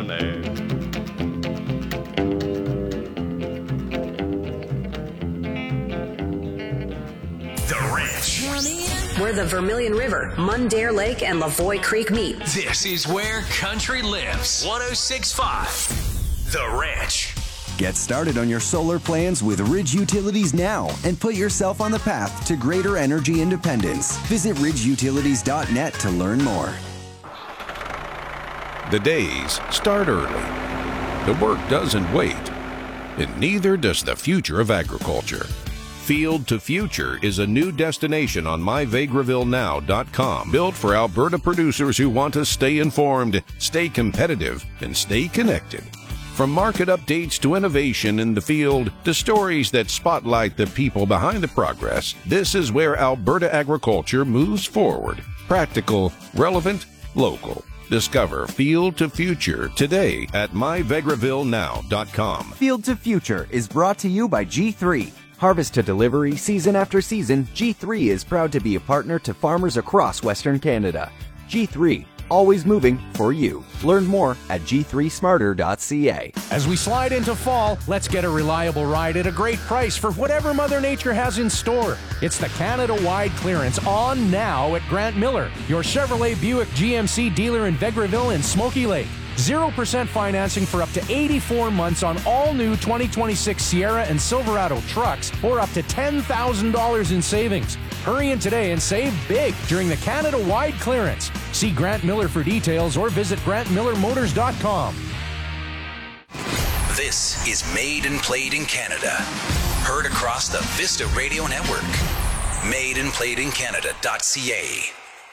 millionaire. The Ranch, where the Vermilion River, Mundare Lake, and Lavoie Creek meet. This is where country lives. 106.5 The Ranch. Get started on your solar plans with Ridge Utilities now and put yourself on the path to greater energy independence. Visit ridgeutilities.net to learn more. The days start early. The work doesn't wait, and neither does the future of agriculture. Field to Future is a new destination on myvegrevillenow.com, built for Alberta producers who want to stay informed, stay competitive, and stay connected. From market updates to innovation in the field to stories that spotlight the people behind the progress, this is where Alberta agriculture moves forward. Practical, relevant, local. Discover Field to Future today at myvegrevillenow.com. Field to Future is brought to you by G3. Harvest to delivery, season after season, G3 is proud to be a partner to farmers across Western Canada. G3, always moving for you. Learn more at g3smarter.ca. As we slide into fall, let's get a reliable ride at a great price for whatever Mother Nature has in store. It's the Canada-wide clearance on now at Grant Miller, your Chevrolet Buick GMC dealer in Vegreville and Smoky Lake. 0% financing for up to 84 months on all new 2026 Sierra and Silverado trucks, or up to $10,000 in savings. Hurry in today and save big during the Canada-wide clearance. See Grant Miller for details or visit grantmillermotors.com. This is Made and Played in Canada. Heard across the Vista Radio Network. MadeandPlayedInCanada.ca.